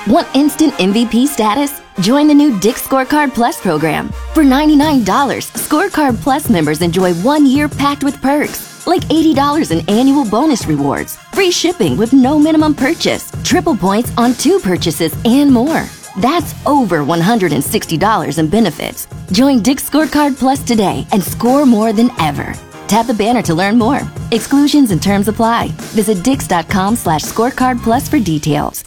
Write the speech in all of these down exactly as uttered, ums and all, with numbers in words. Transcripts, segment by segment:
Want instant M V P status? Join the new Dick's Scorecard Plus program. For ninety-nine dollars, Scorecard Plus members enjoy one year packed with perks, like eighty dollars in annual bonus rewards, free shipping with no minimum purchase, triple points on two purchases, and more. That's over one hundred sixty dollars in benefits. Join Dick's Scorecard Plus today and score more than ever. Tap the banner to learn more. Exclusions and terms apply. Visit dix.com slash scorecard plus for details.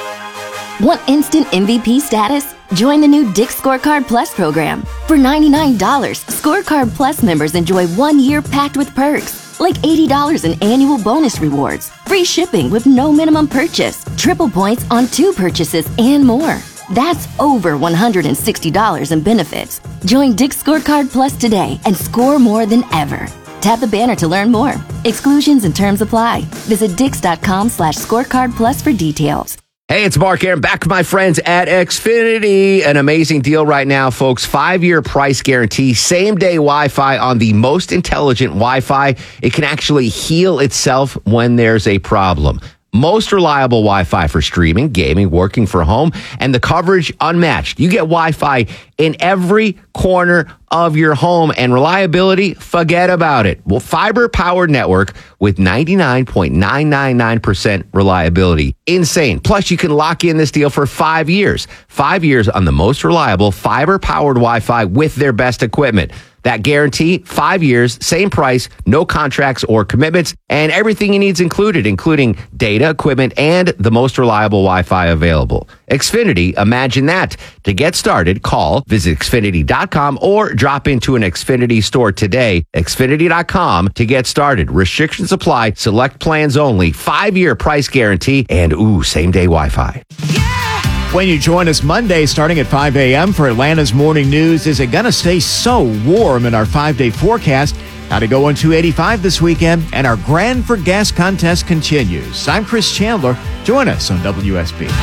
Want instant M V P status? Join the new Dick's Scorecard Plus program. For ninety-nine dollars, Scorecard Plus members enjoy one year packed with perks, like eighty dollars in annual bonus rewards, free shipping with no minimum purchase, triple points on two purchases, and more. That's over one hundred sixty dollars in benefits. Join Dick's Scorecard Plus today and score more than ever. Tap the banner to learn more. Exclusions and terms apply. Visit dix.com slash scorecard plus for details. Hey, it's Mark Aaron, back with my friends at Xfinity. An amazing deal right now, folks. Five-year price guarantee, same-day Wi-Fi on the most intelligent Wi-Fi. It can actually heal itself when there's a problem. Most reliable Wi-Fi for streaming, gaming, working from home, and the coverage unmatched. You get Wi-Fi in every corner of your home, and reliability, forget about it. Well, fiber-powered network with ninety-nine point nine nine nine percent reliability. Insane. Plus, you can lock in this deal for five years. Five years on the most reliable fiber-powered Wi-Fi with their best equipment. That guarantee, five years, same price, no contracts or commitments, and everything you need is included, including data, equipment, and the most reliable Wi-Fi available. Xfinity, imagine that. To get started, call, visit Xfinity dot com, or drop into an Xfinity store today. Xfinity dot com to get started. Restrictions apply. Select plans only. Five-year price guarantee, and ooh, same-day Wi-Fi. When you join us Monday starting at five a.m. for Atlanta's Morning News, is it going to stay so warm in our five-day forecast? How to go on two eighty-five this weekend, and our Grand for Gas contest continues. I'm Chris Chandler. Join us on W S B.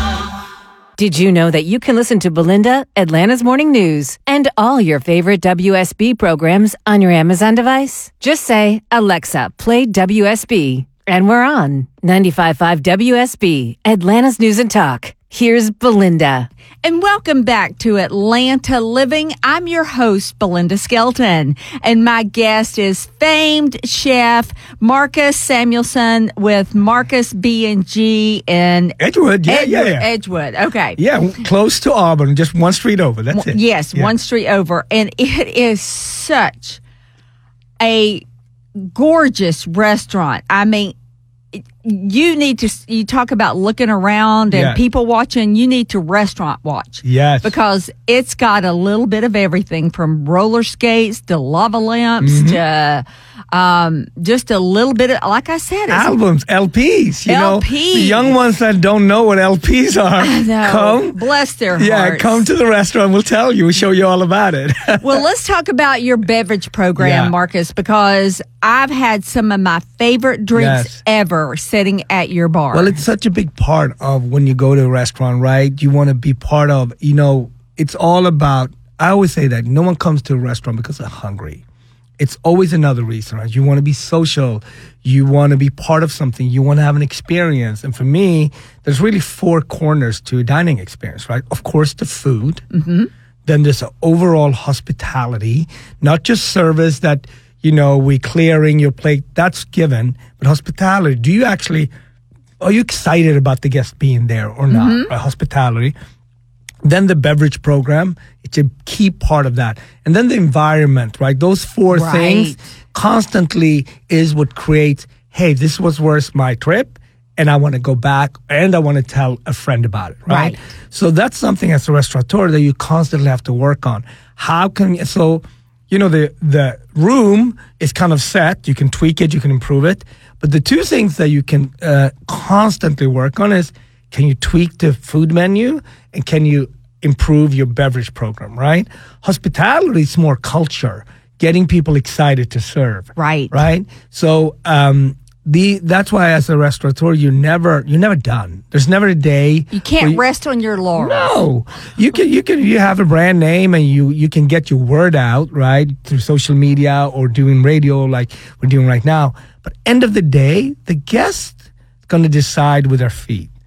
Did you know that you can listen to Belinda, Atlanta's Morning News, and all your favorite W S B programs on your Amazon device? Just say, Alexa, play W S B, and we're on. ninety-five point five W S B, Atlanta's News and Talk. Here's Belinda. And welcome back to Atlanta Living. I'm your host, Belinda Skelton. And my guest is famed chef Marcus Samuelsson with Marcus B and G in Edgewood. Yeah, Edgewood, yeah, yeah. Edgewood. Okay. Yeah, close to Auburn, just one street over. That's it. Yes, yeah. one street over. And it is such a gorgeous restaurant. I mean, you need to, you talk about looking around and yes. people watching, you need to restaurant watch. Yes. Because it's got a little bit of everything from roller skates to lava lamps mm-hmm. to um, just a little bit of, like I said, it's albums, L Ps. You L Ps. know, the young ones that don't know what L Ps are, I know. come. Bless their yeah, hearts. come to the restaurant. We'll tell you. We'll show you all about it. Well, let's talk about your beverage program, yeah. Marcus, because I've had some of my favorite drinks yes. ever sitting at your bar. Well, it's such a big part of when you go to a restaurant, right? You want to be part of, you know, it's all about, I always say that no one comes to a restaurant because they're hungry. It's always another reason, right? You want to be social. You want to be part of something. You want to have an experience. And for me, there's really four corners to a dining experience, right? Of course, the food. Mm-hmm. Then there's an overall hospitality, not just service that, you know, we clearing your plate. That's given. But hospitality, do you actually, are you excited about the guest being there or not? Mm-hmm. Right? Hospitality. Then the beverage program, it's a key part of that. And then the environment, right? Those four right. things constantly is what creates, hey, this was worth my trip, and I want to go back, and I want to tell a friend about it, right? Right. So that's something as a restaurateur that you constantly have to work on. How can, so, you know, the, the room is kind of set. You can tweak it, you can improve it. But the two things that you can uh, constantly work on is, can you tweak the food menu and can you improve your beverage program, right? Hospitality is more culture, getting people excited to serve. Right. Right? So um, the that's why as a restaurateur, you're never you're never done. There's never a day. You can't you, rest on your laurels. No. You can you can you have a brand name and you you can get your word out, right? Through social media or doing radio like we're doing right now. But end of the day, the guest is going to decide with their feet.